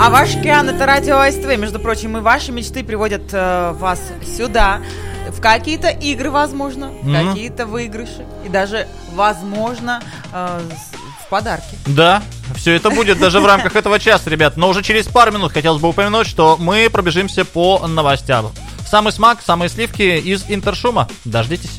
А ваш океан — это Радио СТВ. Между прочим, и ваши мечты приводят вас сюда. В какие-то игры, возможно, какие-то выигрыши. И даже, возможно, в подарки. Да, все это будет даже в рамках этого часа, ребят. Но уже через пару минут хотелось бы упомянуть, что мы пробежимся по новостям. Самый смак, самые сливки из Интершума. Дождитесь.